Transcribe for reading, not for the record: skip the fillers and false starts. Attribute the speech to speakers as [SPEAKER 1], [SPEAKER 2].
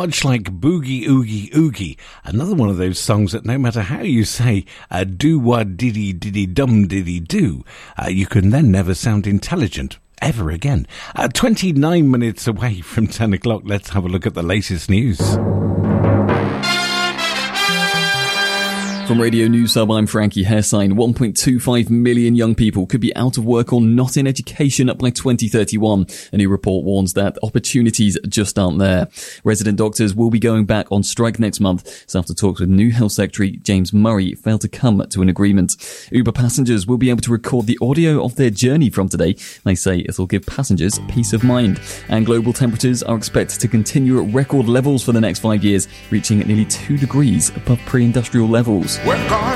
[SPEAKER 1] much like Boogie Oogie Oogie, another one of those songs that no matter how you say do-wah-diddy-diddy-dum-diddy-do, you can then never sound intelligent ever again. 29 minutes away from 10 o'clock, let's have a look at the latest news.
[SPEAKER 2] From Radio News Hub, I'm Frankie Hairsign. 1.25 million young people could be out of work or not in education by 2031. A new report warns that opportunities just aren't there. Resident doctors will be going back on strike next month. So after talks with new Health Secretary James Murray failed to come to an agreement. Uber passengers will be able to record the audio of their journey from today. They say it'll give passengers peace of mind. And global temperatures are expected to continue at record levels for the next 5 years, reaching nearly 2 degrees above pre-industrial levels.
[SPEAKER 3] We're gonna